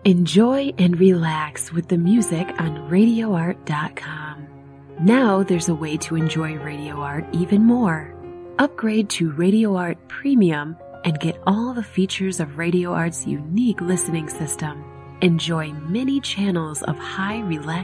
Enjoy and relax with the music on RadioArt.com. Now there's a way to enjoy Radio Art even more. Upgrade to Radio Art Premium and get all the features of Radio Art's unique listening system. Enjoy many channels of high relaxation